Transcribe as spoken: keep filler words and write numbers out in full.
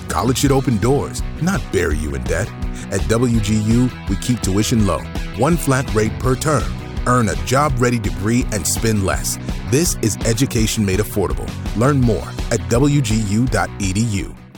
College should open doors, not bury you in debt. At W G U, we keep tuition low, one flat rate per term. Earn a job-ready degree and spend less. This is education made affordable. Learn more at W G U dot E D U.